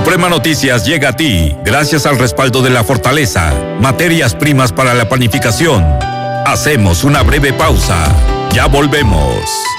Suprema Noticias llega a ti gracias al respaldo de La Fortaleza, materias primas para la panificación. Hacemos una breve pausa. Ya volvemos.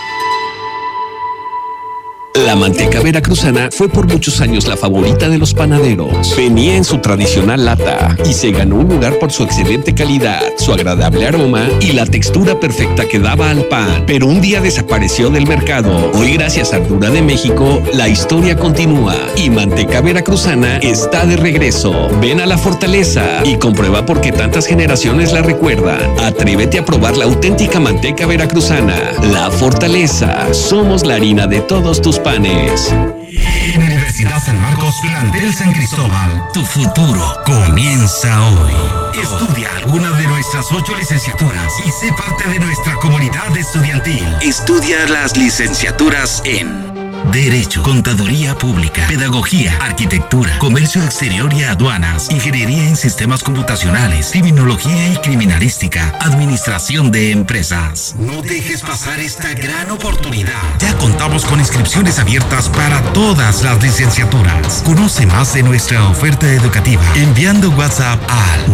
La manteca veracruzana fue por muchos años la favorita de los panaderos. Venía en su tradicional lata y se ganó un lugar por su excelente calidad, su agradable aroma y la textura perfecta que daba al pan. Pero un día desapareció del mercado. Hoy, gracias a Ardura de México, la historia continúa y Manteca Veracruzana está de regreso. Ven a La Fortaleza y comprueba por qué tantas generaciones la recuerdan. Atrévete a probar la auténtica manteca veracruzana. La Fortaleza. Somos la harina de todos tus panes. Universidad San Marcos, plantel San Cristóbal. Tu futuro comienza hoy. Estudia alguna de nuestras 8 licenciaturas y sé parte de nuestra comunidad estudiantil. Estudia las licenciaturas en Derecho, Contaduría Pública, Pedagogía, Arquitectura, Comercio Exterior y Aduanas, Ingeniería en Sistemas Computacionales, Criminología y Criminalística, Administración de Empresas. No dejes pasar esta gran oportunidad. Ya contamos con inscripciones abiertas para todas las licenciaturas. Conoce más de nuestra oferta educativa enviando WhatsApp al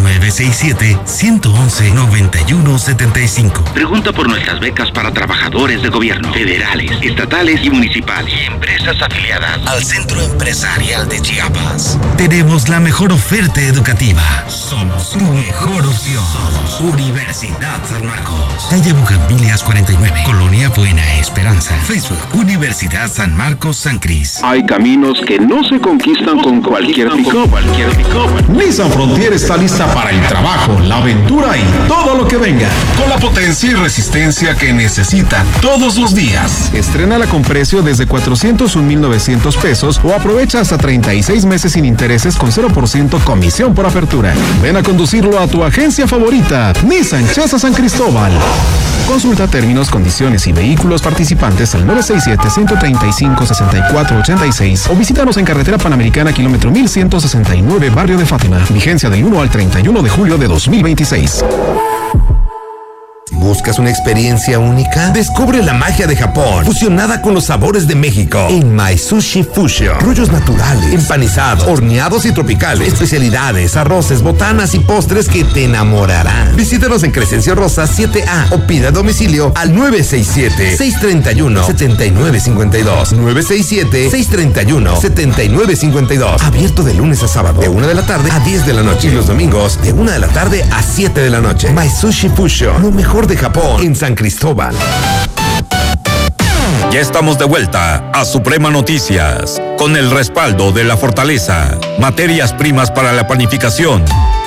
967-111-9175. Pregunta por nuestras becas para trabajadores de gobierno, federales, estatales y municipales. Empresas afiliadas al Centro Empresarial de Chiapas. Tenemos la mejor oferta educativa. Somos tu mejor opción. Somos Universidad San Marcos. Calle Bugambilias 49, Colonia Buena Esperanza. Facebook, Universidad San Marcos San Cris. Hay caminos que no se conquistan con cualquier pick-up. Nissan Frontier está lista para el trabajo, la aventura y todo lo que venga. Con la potencia y resistencia que necesita todos los días. Estrénala con precio desde 401,900 pesos o aprovecha hasta 36 meses sin intereses con 0% comisión por apertura. Ven a conducirlo a tu agencia favorita, Nissan Chesa San Cristóbal. Consulta términos, condiciones y vehículos participantes al 967-135-6486 o visítanos en Carretera Panamericana, kilómetro 1169, Barrio de Fátima. Vigencia del 1 al 31 de julio de 2026. ¿Buscas una experiencia única? Descubre la magia de Japón, fusionada con los sabores de México en My Sushi Fusion. Rollos naturales, empanizados, horneados y tropicales, especialidades, arroces, botanas y postres que te enamorarán. Visítanos en Crescencio Rosa 7A o pida a domicilio al 967-631-7952. 967-631-7952. Abierto de lunes a sábado, de 1 de la tarde a 10 de la noche. Y los domingos, de 1 de la tarde a 7 de la noche. My Sushi Fusion, lo mejor de Japón en San Cristóbal. Ya estamos de vuelta a Suprema Noticias con el respaldo de La Fortaleza, materias primas para la panificación.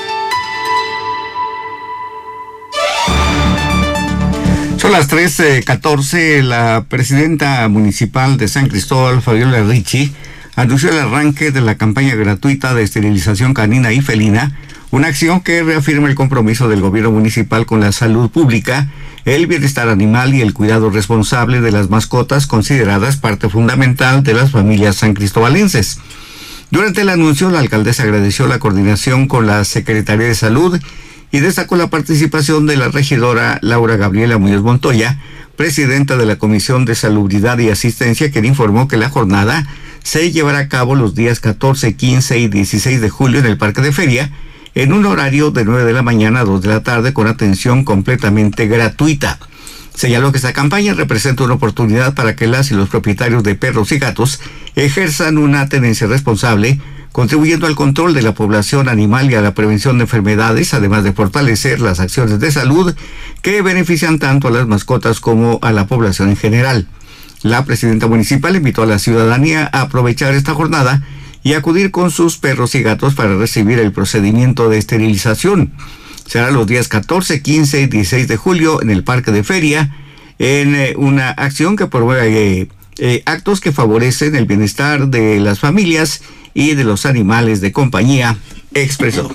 Son las 3:14. La presidenta municipal de San Cristóbal, Fabiola Ricci, anunció el arranque de la campaña gratuita de esterilización canina y felina, una acción que reafirma el compromiso del gobierno municipal con la salud pública, el bienestar animal y el cuidado responsable de las mascotas, consideradas parte fundamental de las familias sancristobalenses. Durante el anuncio, la alcaldesa agradeció la coordinación con la Secretaría de Salud y destacó la participación de la regidora Laura Gabriela Muñoz Montoya, presidenta de la Comisión de Salubridad y Asistencia, quien informó que la jornada se llevará a cabo los días 14, 15 y 16 de julio en el Parque de Feria, en un horario de 9 de la mañana a 2 de la tarde con atención completamente gratuita. Señaló que esta campaña representa una oportunidad para que las y los propietarios de perros y gatos ejerzan una tenencia responsable, contribuyendo al control de la población animal y a la prevención de enfermedades, además de fortalecer las acciones de salud que benefician tanto a las mascotas como a la población en general. La presidenta municipal invitó a la ciudadanía a aprovechar esta jornada y acudir con sus perros y gatos para recibir el procedimiento de esterilización. Será los días 14, 15 y 16 de julio en el Parque de Feria, en una acción que promueve actos que favorecen el bienestar de las familias y de los animales de compañía, expresó.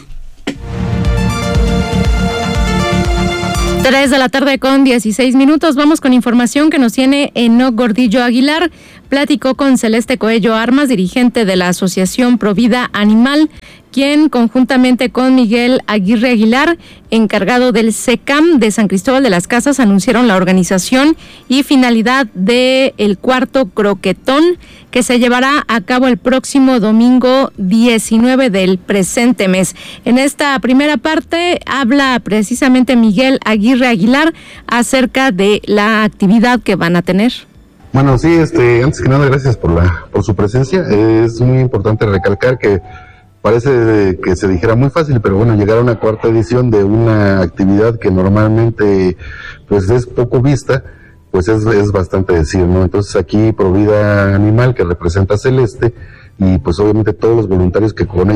3 de la tarde con 16 minutos. Vamos con información que nos tiene Enoc Gordillo Aguilar. Platicó con Celeste Coello Armas, dirigente de la Asociación Provida Animal, quien conjuntamente con Miguel Aguirre Aguilar, encargado del SECAM de San Cristóbal de las Casas, anunciaron la organización y finalidad del cuarto croquetón, que se llevará a cabo el próximo domingo 19 del presente mes. En esta primera parte habla precisamente Miguel Aguirre Aguilar acerca de la actividad que van a tener. Bueno, sí, antes que nada, gracias por su presencia. Es muy importante recalcar que parece que se dijera muy fácil, pero bueno, llegar a una cuarta edición de una actividad que normalmente pues es poco vista, pues es bastante decir, ¿no? Entonces aquí Provida Animal, que representa Celeste, y pues obviamente todos los voluntarios que con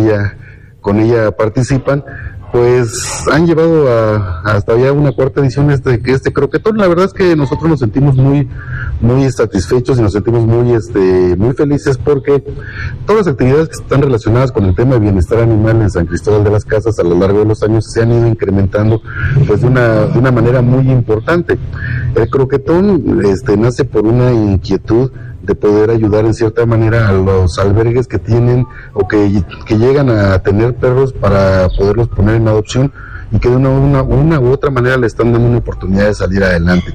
ella participan, pues han llevado hasta ya una cuarta edición este croquetón. La verdad es que nosotros nos sentimos muy satisfechos y nos sentimos muy felices, porque todas las actividades que están relacionadas con el tema de bienestar animal en San Cristóbal de las Casas a lo largo de los años se han ido incrementando pues de una manera muy importante. El croquetón nace por una inquietud de poder ayudar en cierta manera a los albergues que tienen o que llegan a tener perros para poderlos poner en adopción y que de una u otra manera le están dando una oportunidad de salir adelante.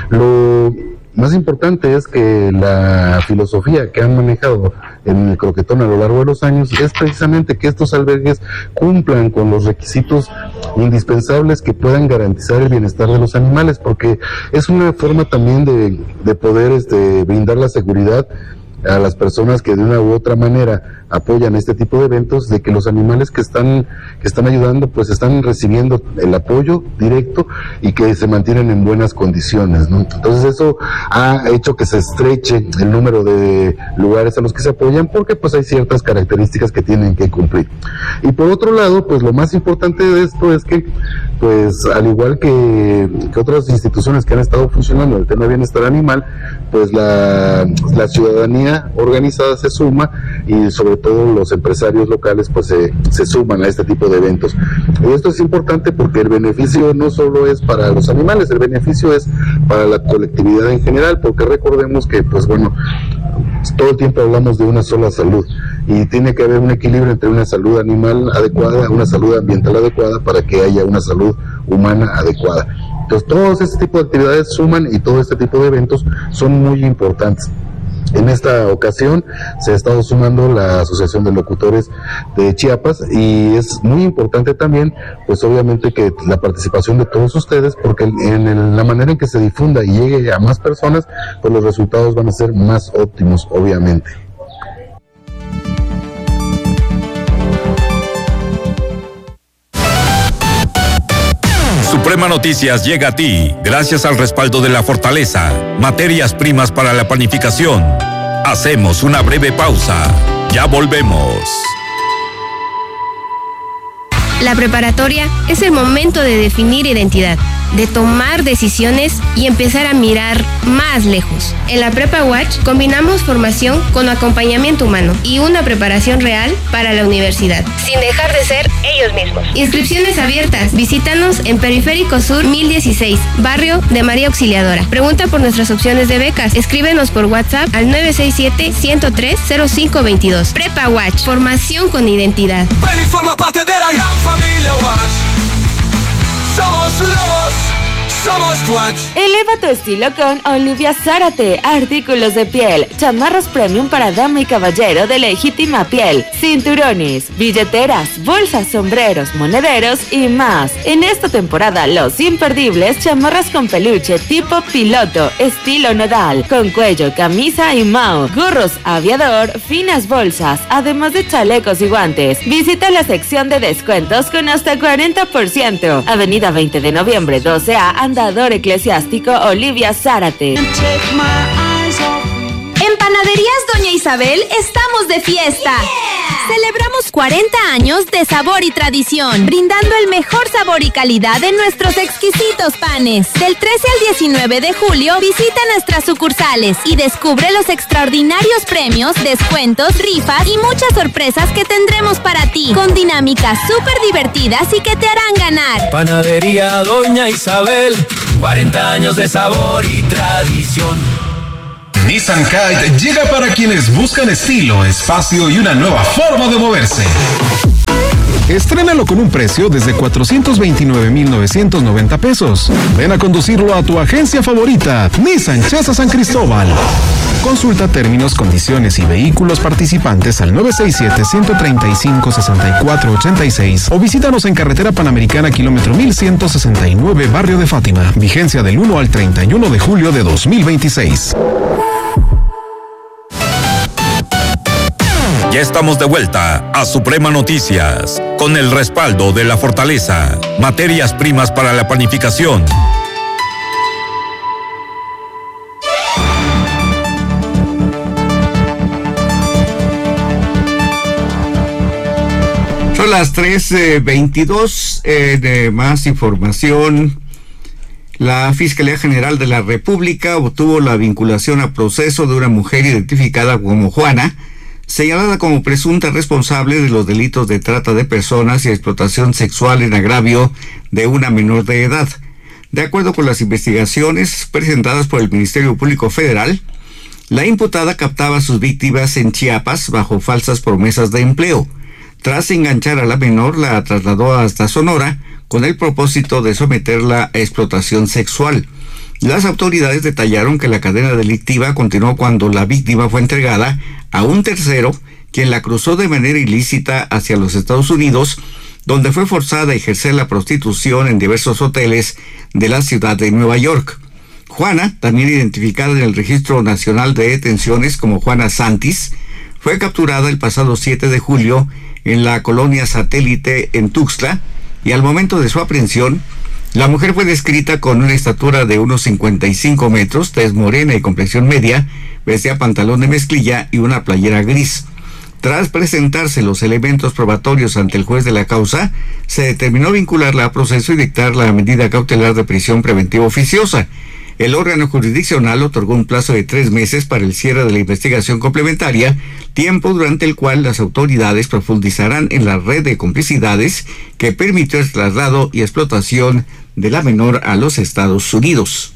Lo más importante es que la filosofía que han manejado en el croquetón a lo largo de los años es precisamente que estos albergues cumplan con los requisitos indispensables que puedan garantizar el bienestar de los animales, porque es una forma también de poder brindar la seguridad a las personas que de una u otra manera apoyan este tipo de eventos, de que los animales que están ayudando pues están recibiendo el apoyo directo y que se mantienen en buenas condiciones, ¿no? Entonces eso ha hecho que se estreche el número de lugares a los que se apoyan, porque pues hay ciertas características que tienen que cumplir. Y por otro lado, pues lo más importante de esto es que pues al igual que otras instituciones que han estado funcionando en el tema de bienestar animal, pues la ciudadanía organizada se suma, y sobre todo los empresarios locales pues se suman a este tipo de eventos. Y esto es importante porque el beneficio no solo es para los animales, el beneficio es para la colectividad en general, porque recordemos que pues bueno, todo el tiempo hablamos de una sola salud y tiene que haber un equilibrio entre una salud animal adecuada, una salud ambiental adecuada, para que haya una salud humana adecuada. Entonces todos este tipo de actividades suman y todo este tipo de eventos son muy importantes. En esta ocasión se ha estado sumando la Asociación de Locutores de Chiapas, y es muy importante también, pues obviamente, que la participación de todos ustedes, porque en la manera en que se difunda y llegue a más personas, pues los resultados van a ser más óptimos, obviamente. Suprema Noticias llega a ti gracias al respaldo de La Fortaleza, materias primas para la panificación. Hacemos una breve pausa. Ya volvemos. La preparatoria es el momento de definir identidad, de tomar decisiones y empezar a mirar más lejos. En la Prepa Watch combinamos formación con acompañamiento humano y una preparación real para la universidad, sin dejar de ser ellos mismos. Inscripciones abiertas. Visítanos en Periférico Sur 1016, barrio de María Auxiliadora. Pregunta por nuestras opciones de becas. Escríbenos por WhatsApp al 967-103-0522. Prepa Watch, formación con identidad. Ven y forma parte de la gran familia Watch. Somos Watch. Eleva tu estilo con Olivia Zárate. Artículos de piel, chamarras premium para dama y caballero de legítima piel, cinturones, billeteras, bolsas, sombreros, monederos y más. En esta temporada, los imperdibles chamarras con peluche tipo piloto, estilo nodal, con cuello, camisa y mao, gorros aviador, finas bolsas, además de chalecos y guantes. Visita la sección de descuentos con hasta 40%. Avenida 20 de noviembre 12A, Andador Eclesiástico, Olivia Zárate. En Panaderías Doña Isabel estamos de fiesta. Celebramos 40 años de sabor y tradición, brindando el mejor sabor y calidad de nuestros exquisitos panes. Del 13 al 19 de julio, visita nuestras sucursales y descubre los extraordinarios premios, descuentos, rifas y muchas sorpresas que tendremos para ti, con dinámicas súper divertidas y que te harán ganar. Panadería Doña Isabel, 40 años de sabor y tradición. Nissan Kite llega para quienes buscan estilo, espacio y una nueva forma de moverse. Estrénalo con un precio desde 429,990 pesos. Ven a conducirlo a tu agencia favorita, Nissan Chesa San Cristóbal. Consulta términos, condiciones y vehículos participantes al 967-135-6486 o visítanos en Carretera Panamericana, kilómetro 1169, Barrio de Fátima. Vigencia del 1 al 31 de julio de 2026. Ya estamos de vuelta a Suprema Noticias, con el respaldo de La Fortaleza, materias primas para la panificación. Son las 3:22. De más información, la Fiscalía General de la República obtuvo la vinculación a proceso de una mujer identificada como Juana, señalada como presunta responsable de los delitos de trata de personas y explotación sexual en agravio de una menor de edad. De acuerdo con las investigaciones presentadas por el Ministerio Público Federal, la imputada captaba a sus víctimas en Chiapas bajo falsas promesas de empleo. Tras enganchar a la menor, la trasladó hasta Sonora con el propósito de someterla a explotación sexual. Las autoridades detallaron que la cadena delictiva continuó cuando la víctima fue entregada a un tercero, quien la cruzó de manera ilícita hacia los Estados Unidos, donde fue forzada a ejercer la prostitución en diversos hoteles de la ciudad de Nueva York. Juana, también identificada en el Registro Nacional de Detenciones como Juana Santis, fue capturada el pasado 7 de julio en la colonia Satélite en Tuxtla, y al momento de su aprehensión, la mujer fue descrita con una estatura de unos 55 metros, tez morena y complexión media, vestía pantalón de mezclilla y una playera gris. Tras presentarse los elementos probatorios ante el juez de la causa, se determinó vincularla a proceso y dictar la medida cautelar de prisión preventiva oficiosa. El órgano jurisdiccional otorgó un plazo de 3 meses para el cierre de la investigación complementaria, tiempo durante el cual las autoridades profundizarán en la red de complicidades que permitió el traslado y explotación de la menor a los Estados Unidos.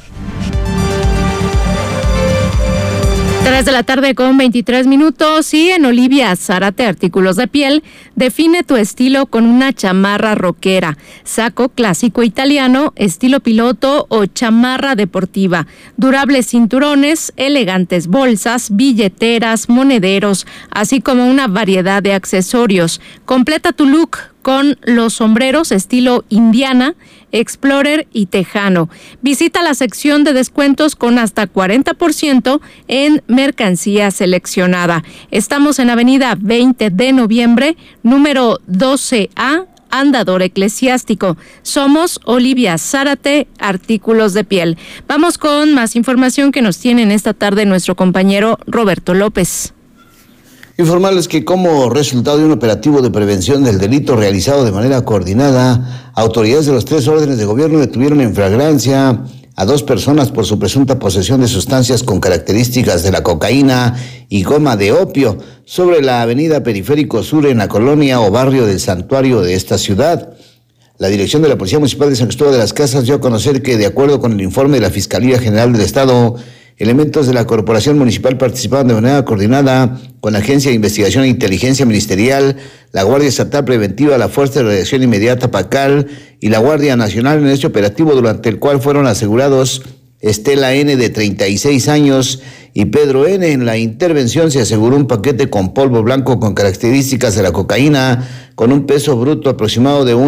3:23 p.m. y en Olivia Zárate Artículos de Piel, define tu estilo con una chamarra rockera, saco clásico italiano, estilo piloto o chamarra deportiva, durables cinturones, elegantes bolsas, billeteras, monederos, así como una variedad de accesorios. Completa tu look con los sombreros estilo Indiana, Explorer y Tejano. Visita la sección de descuentos con hasta 40% en mercancía seleccionada. Estamos en Avenida 20 de Noviembre, número 12A, Andador Eclesiástico. Somos Olivia Zárate, Artículos de Piel. Vamos con más información que nos tiene en esta tarde nuestro compañero Roberto López. Informarles que como resultado de un operativo de prevención del delito realizado de manera coordinada, autoridades de los 3 órdenes de gobierno detuvieron en flagrancia a 2 personas por su presunta posesión de sustancias con características de la cocaína y goma de opio sobre la avenida Periférico Sur en la colonia o barrio del Santuario de esta ciudad. La dirección de la Policía Municipal de San Cristóbal de las Casas dio a conocer que, de acuerdo con el informe de la Fiscalía General del Estado, elementos de la Corporación Municipal participaban de manera coordinada con la Agencia de Investigación e Inteligencia Ministerial, la Guardia Estatal Preventiva, la Fuerza de Reacción Inmediata PACAL y la Guardia Nacional en este operativo, durante el cual fueron asegurados Estela N, de 36 años, y Pedro N. En la intervención se aseguró un paquete con polvo blanco con características de la cocaína, con un peso bruto aproximado de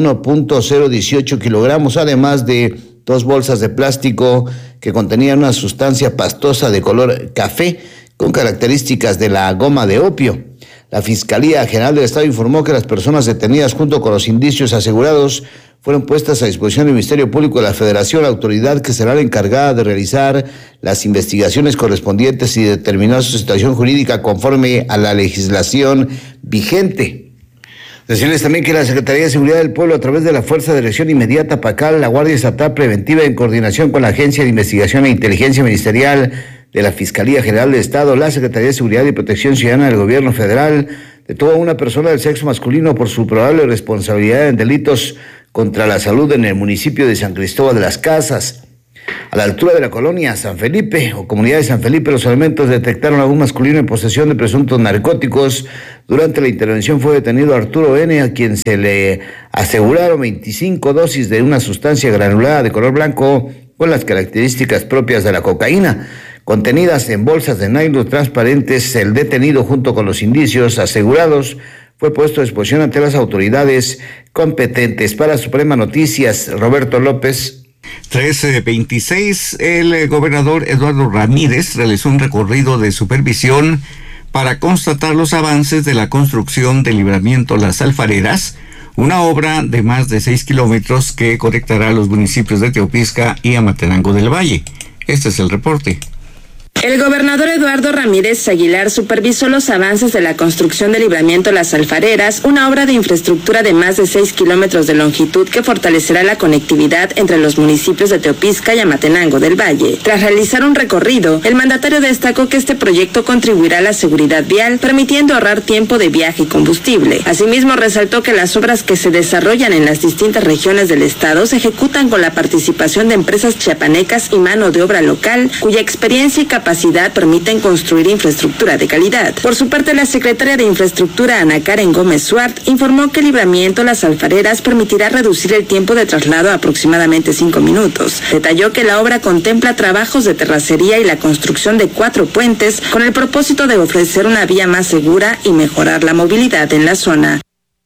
1.018 kilogramos, además de 2 bolsas de plástico que contenían una sustancia pastosa de color café con características de la goma de opio. La Fiscalía General del Estado informó que las personas detenidas junto con los indicios asegurados fueron puestas a disposición del Ministerio Público de la Federación, la autoridad que será la encargada de realizar las investigaciones correspondientes y determinar su situación jurídica conforme a la legislación vigente. Decirles también que la Secretaría de Seguridad del Pueblo, a través de la Fuerza de Reacción Inmediata PACAL, la Guardia Estatal Preventiva, en coordinación con la Agencia de Investigación e Inteligencia Ministerial de la Fiscalía General del Estado, la Secretaría de Seguridad y Protección Ciudadana del Gobierno Federal, detuvo a una persona del sexo masculino por su probable responsabilidad en delitos contra la salud en el municipio de San Cristóbal de las Casas. A la altura de la colonia San Felipe o comunidad de San Felipe, los elementos detectaron a un masculino en posesión de presuntos narcóticos, Durante la intervención fue detenido Arturo N., a quien se le aseguraron 25 dosis de una sustancia granulada de color blanco con las características propias de la cocaína. Contenidas en bolsas de nylon transparentes, el detenido junto con los indicios asegurados fue puesto a disposición ante las autoridades competentes. Para Suprema Noticias, Roberto López. 13:26, el gobernador Eduardo Ramírez realizó un recorrido de supervisión para constatar los avances de la construcción del libramiento Las Alfareras, una obra de más de 6 kilómetros que conectará a los municipios de Teopisca y Amatenango del Valle. Este es el reporte. El gobernador Eduardo Ramírez Aguilar supervisó los avances de la construcción del libramiento Las Alfareras, una obra de infraestructura de más de 6 kilómetros de longitud que fortalecerá la conectividad entre los municipios de Teopisca y Amatenango del Valle. Tras realizar un recorrido, el mandatario destacó que este proyecto contribuirá a la seguridad vial, permitiendo ahorrar tiempo de viaje y combustible. Asimismo, resaltó que las obras que se desarrollan en las distintas regiones del estado se ejecutan con la participación de empresas chiapanecas y mano de obra local, cuya experiencia y capacidad permiten construir infraestructura de calidad. Por su parte, la secretaria de Infraestructura, Ana Karen Gómez Suart, informó que el libramiento Las Alfareras permitirá reducir el tiempo de traslado a aproximadamente 5 minutos. Detalló que la obra contempla trabajos de terracería y la construcción de 4 puentes con el propósito de ofrecer una vía más segura y mejorar la movilidad en la zona.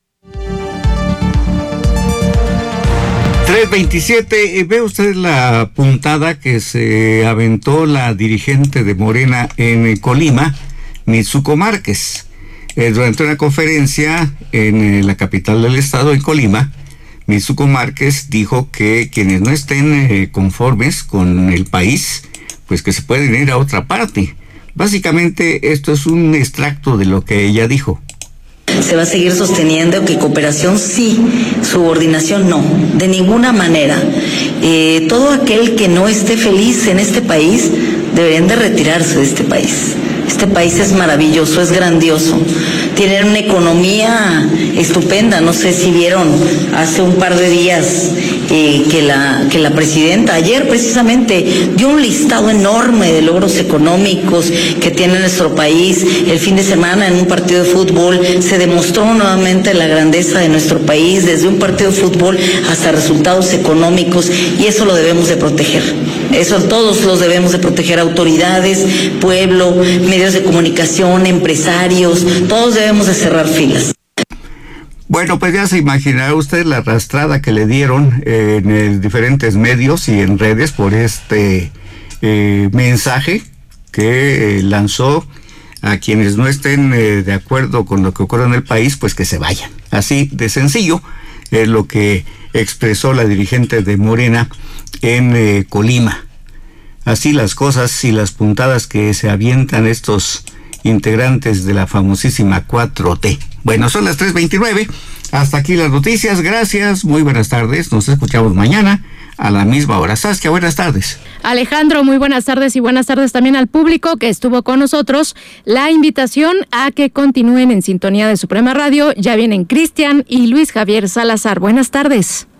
3:27, ve usted la puntada que se aventó la dirigente de Morena en Colima, Mitsuko Márquez. Durante una conferencia en la capital del estado, en Colima, Mitsuko Márquez dijo que quienes no estén conformes con el país, pues que se pueden ir a otra parte. Básicamente esto es un extracto de lo que ella dijo. Se va a seguir sosteniendo que cooperación sí, subordinación no, de ninguna manera. Todo aquel que no esté feliz en este país deberían de retirarse de este país. Este país es maravilloso, es grandioso. Tienen una economía estupenda. No sé si vieron hace un par de días que la presidenta ayer precisamente dio un listado enorme de logros económicos que tiene nuestro país. El fin de semana en un partido de fútbol se demostró nuevamente la grandeza de nuestro país, desde un partido de fútbol hasta resultados económicos, y eso lo debemos de proteger. Eso todos los debemos de proteger, autoridades, pueblo, medios de comunicación, empresarios, todos debemos de cerrar filas. Bueno, pues ya se imaginará usted la arrastrada que le dieron en diferentes medios y en redes por este mensaje que lanzó a quienes no estén de acuerdo con lo que ocurre en el país, pues que se vayan. Así de sencillo es lo que expresó la dirigente de Morena en Colima. Así las cosas y las puntadas que se avientan estos integrantes de la famosísima 4T. Bueno, son las 3:29. Hasta aquí las noticias. Gracias. Muy buenas tardes. Nos escuchamos mañana a la misma hora. Saskia, buenas tardes. Alejandro, muy buenas tardes y buenas tardes también al público que estuvo con nosotros. La invitación a que continúen en sintonía de Suprema Radio. Ya vienen Cristian y Luis Javier Salazar. Buenas tardes.